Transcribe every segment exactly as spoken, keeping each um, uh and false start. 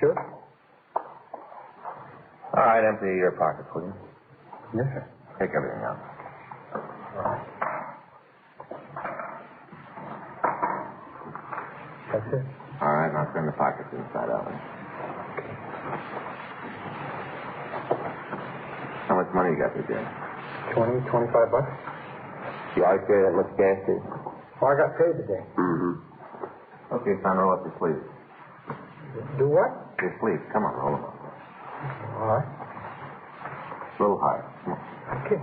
Sure. All right, empty your pockets, will you? Yes, sir. Take everything out. All right. That's it. All right, now turn the pockets inside out. How much money you got there, Jim? Twenty, twenty-five bucks. You always carry that much cash, too? Oh, I got paid today. Mm-hmm. Okay, son, roll up your sleeves. Do what? Your sleeves. Come on, roll them up. All right. A little higher. Come on. Okay.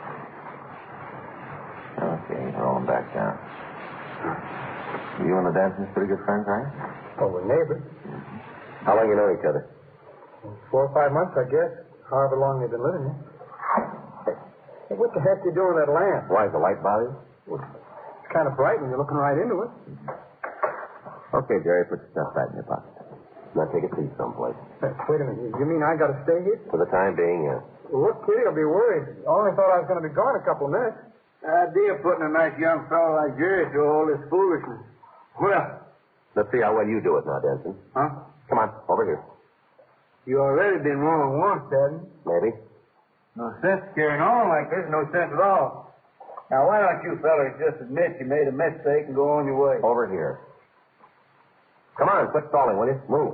Okay, roll them back down. You and the Dansons pretty good friends, are you? Oh, we're neighbors. Mm-hmm. How long you know each other? Four or five months, I guess. However long they've been living here. Hey, what the heck you doing with that lamp? Why, is the light bother you? Well, it's kind of bright when you're looking right into it. Okay, Jerry, put your stuff back in your pocket. Now take a seat someplace. Hey, wait a minute. You mean I got to stay here? For the time being, yeah. Well, look, Kitty, I'll be worried. I only thought I was going to be gone a couple of minutes. The idea of putting a nice young fellow like Jerry through all this foolishness. Well, Let's see how well you do it now, Denson. huh? Come on, over here. You already been wrong once, hadn't you? Maybe. No sense carrying on like this. No sense at all. Now, why don't you fellas just admit you made a mistake and go on your way? Over here. Come on, quit stalling, will you? Move.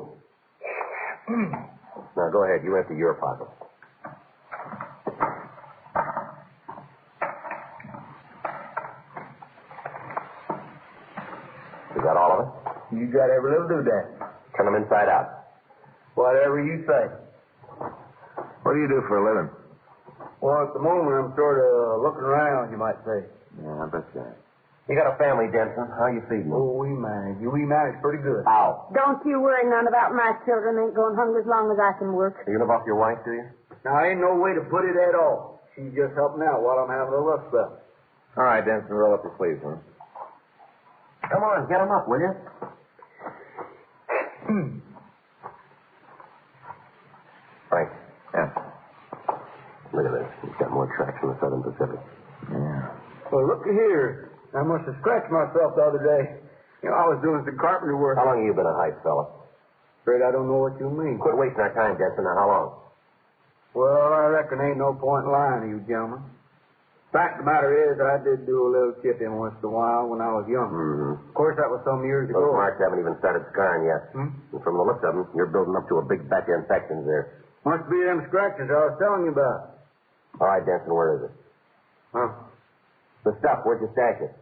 Now, go ahead. You empty your pocket. Is that all of it? You got every little doodad. Turn them inside out. Whatever you say. What do you do for a living? Well, at the moment, I'm sort of looking around, you might say. Yeah, I bet you are. You got a family, Denson. How you feeding them? Oh, we manage. We manage pretty good. How? Don't you worry none about my children. Ain't going hungry as long as I can work. Do you live off your wife, do you? Now, ain't no way to put it at all. She's just helping out while I'm having a rough spell. All right, Denson, roll up your sleeves, huh? Come on, get them up, will you? Frank, yeah. Look at this. He's got more tracks in the Southern Pacific. Yeah. Well, look here. I must have scratched myself the other day. You know, I was doing some carpenter work. How long have you been a hype fella? Afraid I don't know what you mean. Quit wasting our time, Denson. Now, how long? Well, I reckon ain't no point in lying to you, gentlemen. Fact of the matter is, I did do a little chipping once in a while when I was young. Mm-hmm. Of course, that was some years Those ago. marks haven't even started scarring yet. Hmm? And from the looks of them, you're building up to a big batch of infections there. Must be them scratches I was telling you about. All right, Denson, where is it? Huh? The stuff, where'd you stash it?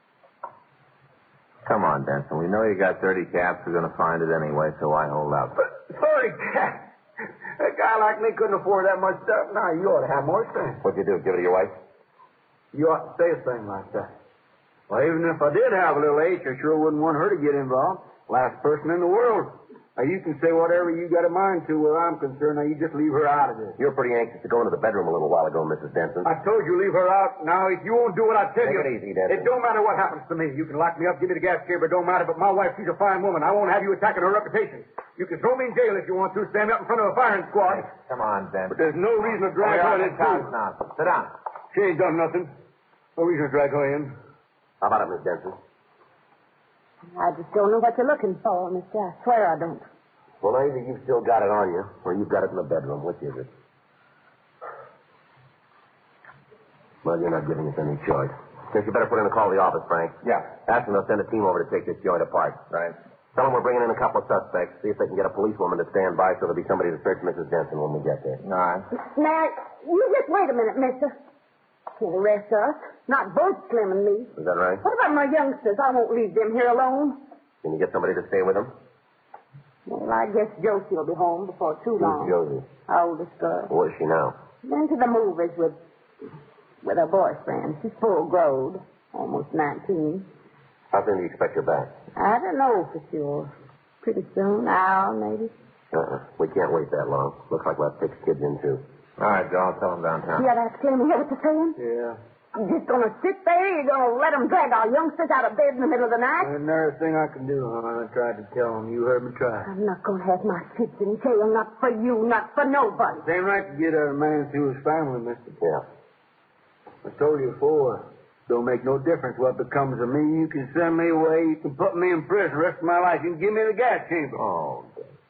Come on, Denson. We know you got thirty caps. We're going to find it anyway, so I hold out. But, sorry, Cat. A guy like me couldn't afford that much stuff. Now, you ought to have more sense. What'd you do, give it to your wife? You ought to say a thing like that. Well, even if I did have a little H, I sure wouldn't want her to get involved. Last person in the world. Now, you can say whatever you got a mind to where I'm concerned. Now, you just leave her out of this. You were pretty anxious to go into the bedroom a little while ago, Missus Denson. I told you leave her out. Now, if you won't do what I tell Take you... it easy, Denson. It don't matter what happens to me. You can lock me up, give me the gas chamber, it don't matter. But my wife, she's a fine woman. I won't have you attacking her reputation. You can throw me in jail if you want to. Stand me up in front of a firing squad. Hey, come on, Denson. But there's no reason to drag her in. Now. Sit down. She ain't done nothing. No reason to drag her in. How about it, Miss Denson? I just don't know what you're looking for, mister. I swear I don't. Well, either you've still got it on you, or you've got it in the bedroom. Which is it? Well, you're not giving us any choice. Guess you better put in a call to the office, Frank. Yeah. Ask them they'll send a team over to take this joint apart. Right. Tell them we're bringing in a couple of suspects. See if they can get a policewoman to stand by so there'll be somebody to search Missus Denson when we get there. All right. Now, you just wait a minute, mister. Can't arrest us. Not both Slim and me. Is that right? What about my youngsters? I won't leave them here alone. Can you get somebody to stay with them? Well, I guess Josie will be home before too long. Who's Josie? Our oldest girl. Where is she now? Went to the movies with with her boyfriend. She's full growed, almost nineteen. How soon do you expect her back? I don't know for sure. Pretty soon, an hour maybe. Uh-uh. We can't wait that long. Looks like we'll have six kids in, too. All right, Joe. I'll tell them downtown. Yeah, that's Slim. You hear what they're saying? Yeah. You just gonna sit there? You're gonna let them drag our youngsters out of bed in the middle of the night? And there's a thing I can do, huh? I tried to tell them. You heard me try. I'm not gonna have my kids in jail. Not for you, not for nobody. It ain't right to get a man through his family, mister. Yeah. I told you before. Don't make no difference what becomes of me. You can send me away. You can put me in prison the rest of my life. You can give me the gas chamber. Oh,